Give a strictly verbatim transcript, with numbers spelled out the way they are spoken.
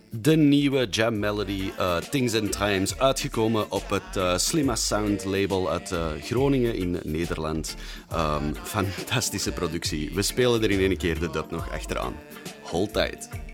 De nieuwe Jam Melody, uh, Things and Times, uitgekomen op het uh, Slimma Sound label uit uh, Groningen in Nederland. Um, fantastische productie. We spelen er in één keer de dub nog achteraan. Hold tight.